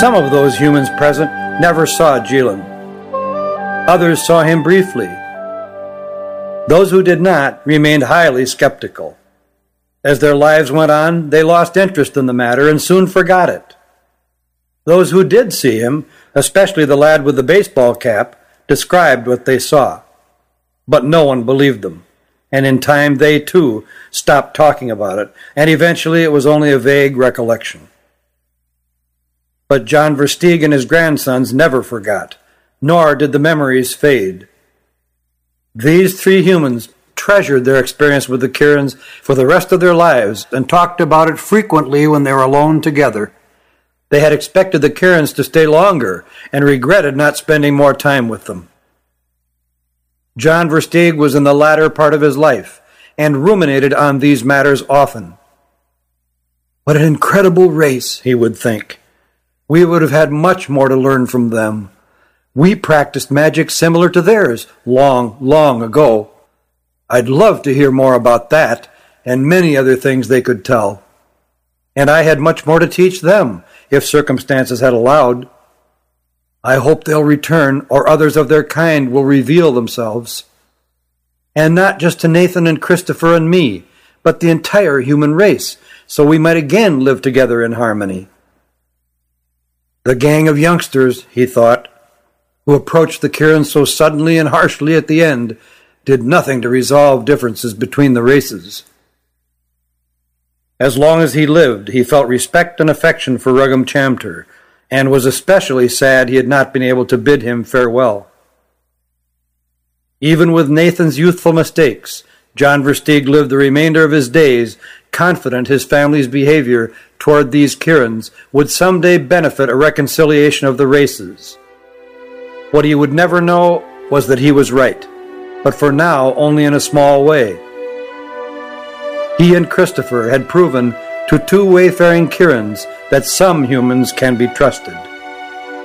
Some of those humans present never saw Gillen. Others saw him briefly. Those who did not remained highly skeptical. As their lives went on, they lost interest in the matter and soon forgot it. Those who did see him, especially the lad with the baseball cap, described what they saw. But no one believed them, and in time they, too, stopped talking about it, and eventually it was only a vague recollection. But John Versteeg and his grandsons never forgot, nor did the memories fade. These three humans treasured their experience with the Kirins for the rest of their lives and talked about it frequently when they were alone together. They had expected the Kirins to stay longer and regretted not spending more time with them. John Versteeg was in the latter part of his life and ruminated on these matters often. What an incredible race, he would think. We would have had much more to learn from them. We practiced magic similar to theirs long, long ago. I'd love to hear more about that and many other things they could tell. And I had much more to teach them if circumstances had allowed. I hope they'll return, or others of their kind will reveal themselves. And not just to Nathan and Christopher and me, but the entire human race, so we might again live together in harmony. The gang of youngsters, he thought, who approached the Kirins so suddenly and harshly at the end, did nothing to resolve differences between the races. As long as he lived, he felt respect and affection for Rughum Chamter, and was especially sad he had not been able to bid him farewell. Even with Nathan's youthful mistakes, John Versteeg lived the remainder of his days confident his family's behavior toward these Kirins would someday benefit a reconciliation of the races. What he would never know was that he was right, but for now only in a small way. He and Christopher had proven to two wayfaring Kirins that some humans can be trusted.